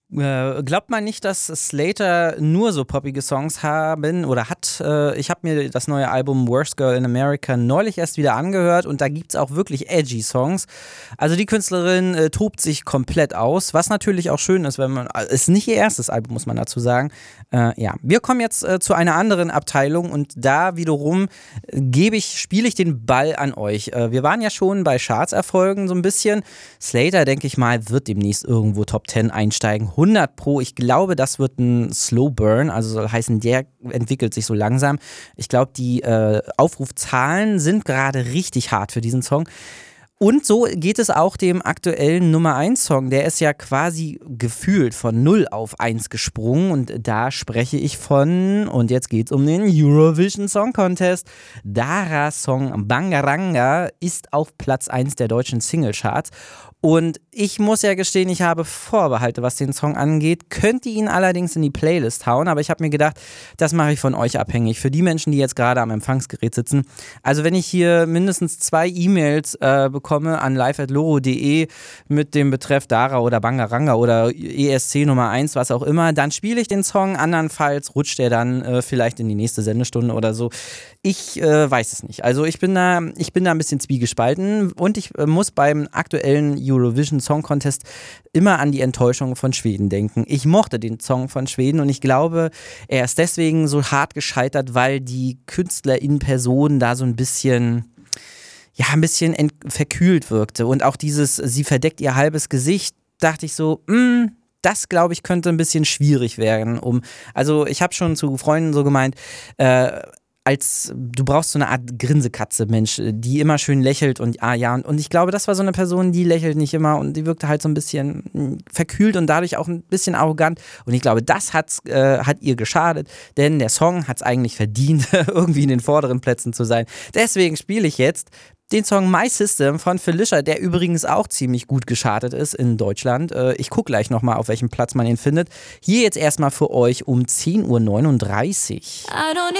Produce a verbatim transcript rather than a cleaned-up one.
Äh, glaubt man nicht, dass Slater nur so poppige Songs haben oder hat. Äh, ich habe mir das neue Album Worst Girl in America neulich erst wieder angehört und da gibt es auch wirklich edgy Songs. Also die Künstlerin äh, tobt sich komplett aus, was natürlich auch schön ist, wenn man, äh, ist nicht ihr erstes Album, muss man dazu sagen. Äh, ja, wir kommen jetzt äh, zu einer anderen Abteilung und da wiederum äh, gebe ich, spiele ich den Ball an euch. Äh, wir waren ja schon bei Charts-Erfolgen so ein bisschen. Slater, denke ich mal, wird demnächst irgendwo Top zehn einsteigen. hundert Pro. Ich glaube, das wird ein Slow Burn, also soll heißen, der entwickelt sich so langsam. Ich glaube, die äh, Aufrufzahlen sind gerade richtig hart für diesen Song. Und so geht es auch dem aktuellen Nummer eins Song. Der ist ja quasi gefühlt von null auf eins gesprungen. Und da spreche ich von, und jetzt geht es um den Eurovision Song Contest. Daras Song Bangaranga ist auf Platz eins der deutschen Singlecharts. Und ich muss ja gestehen, ich habe Vorbehalte, was den Song angeht, könnte ihn allerdings in die Playlist hauen, aber ich habe mir gedacht, das mache ich von euch abhängig. Für die Menschen, die jetzt gerade am Empfangsgerät sitzen. Also wenn ich hier mindestens zwei E-Mails äh, bekomme an live at loro punkt de mit dem Betreff Dara oder Bangaranga oder E S C Nummer eins, was auch immer, dann spiele ich den Song, andernfalls rutscht er dann äh, vielleicht in die nächste Sendestunde oder so. Ich äh, weiß es nicht. Also ich bin da, ich bin da ein bisschen zwiegespalten und ich äh, muss beim aktuellen Eurovision Song Contest immer an die Enttäuschung von Schweden denken. Ich mochte den Song von Schweden und ich glaube, er ist deswegen so hart gescheitert, weil die Künstler in Person da so ein bisschen, ja, ein bisschen ent- verkühlt wirkte. Und auch dieses, sie verdeckt ihr halbes Gesicht, dachte ich so, mh, das, glaube ich, könnte ein bisschen schwierig werden. Um, also ich habe schon zu Freunden so gemeint, äh, als du brauchst so eine Art Grinsekatze, Mensch, die immer schön lächelt und ah ja, und, und ich glaube, das war so eine Person, die lächelt nicht immer und die wirkte halt so ein bisschen verkühlt und dadurch auch ein bisschen arrogant und ich glaube, das hat's, äh, hat ihr geschadet, denn der Song hat es eigentlich verdient, irgendwie in den vorderen Plätzen zu sein. Deswegen spiele ich jetzt den Song My System von Felicia, der übrigens auch ziemlich gut geschartet ist in Deutschland. Ich gucke gleich nochmal, auf welchem Platz man ihn findet. Hier jetzt erstmal für euch um zehn Uhr neununddreißig.